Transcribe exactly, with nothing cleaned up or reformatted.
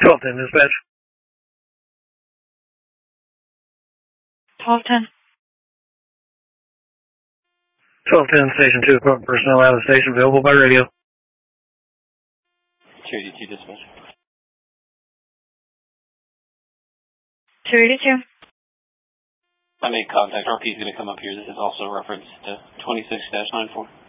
twelve ten dispatch. twelve ten. twelve ten Station two, equipment personnel out of the station, available by radio. two eighty-two dispatch. two eighty-two. I made contact. R P is going to come up here. This is also a reference to twenty-six dash nine four.